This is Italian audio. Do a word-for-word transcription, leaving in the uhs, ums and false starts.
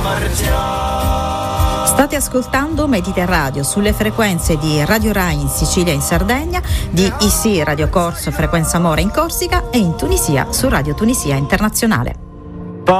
State ascoltando Mediterradio sulle frequenze di Radio Rai in Sicilia e in Sardegna, di I S I Radio Corso Frequenza Amore in Corsica e in Tunisia su Radio Tunisia Internazionale.